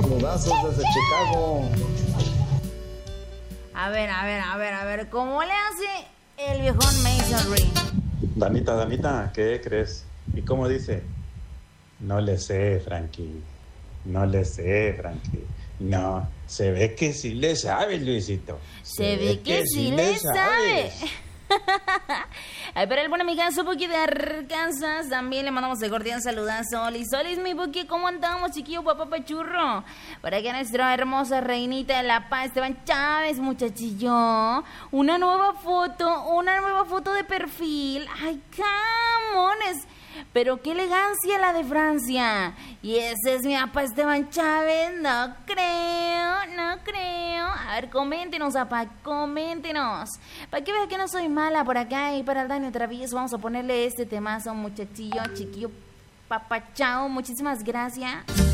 Saludazos desde Chicago. A ver, ¿cómo le hace el viejón Masonry? Damita, ¿qué crees? ¿Y cómo dice? No le sé, Frankie. No, se ve que sí le sabe, Luisito. Se ve que sí le sabe. Ay, para el buen amigazo Buki de Arkansas, también le mandamos el cordial saludazo. Solis, mi Buki, ¿cómo andamos, chiquillo, papá pachurro? Para que nuestra hermosa reinita de La Paz, Esteban Chávez, muchachillo, una nueva foto de perfil. Ay, camones, pero qué elegancia la de Francia. Y ese es mi papá Esteban Chávez. No creo. A ver, coméntenos, papá, coméntenos. Para que vean que no soy mala por acá. Y para el Dani Travieso vamos a ponerle este temazo, muchachillo, chiquillo, papá, chao. Muchísimas gracias.